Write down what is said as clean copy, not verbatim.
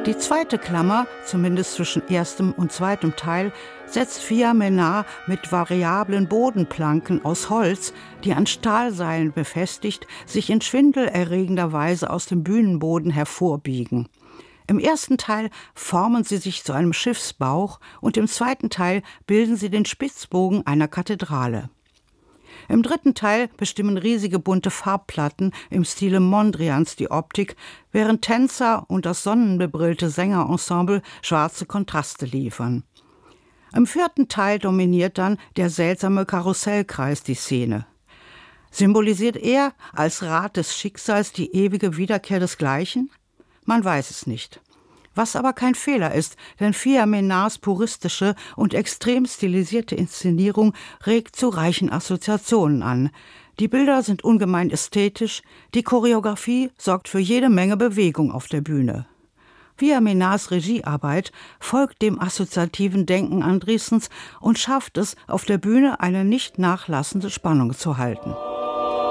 Die zweite Klammer, zumindest zwischen erstem und zweitem Teil, setzt Via Menard mit variablen Bodenplanken aus Holz, die an Stahlseilen befestigt, sich in schwindelerregender Weise aus dem Bühnenboden hervorbiegen. Im ersten Teil formen sie sich zu einem Schiffsbauch und im zweiten Teil bilden sie den Spitzbogen einer Kathedrale. Im dritten Teil bestimmen riesige bunte Farbplatten im Stile Mondrians die Optik, während Tänzer und das sonnenbebrillte Sängerensemble schwarze Kontraste liefern. Im vierten Teil dominiert dann der seltsame Karussellkreis die Szene. Symbolisiert er als Rad des Schicksals die ewige Wiederkehr des Gleichen? Man weiß es nicht. Was aber kein Fehler ist, denn Via Menards puristische und extrem stilisierte Inszenierung regt zu reichen Assoziationen an. Die Bilder sind ungemein ästhetisch, die Choreografie sorgt für jede Menge Bewegung auf der Bühne. Via Menards Regiearbeit folgt dem assoziativen Denken Andrießens und schafft es, auf der Bühne eine nicht nachlassende Spannung zu halten.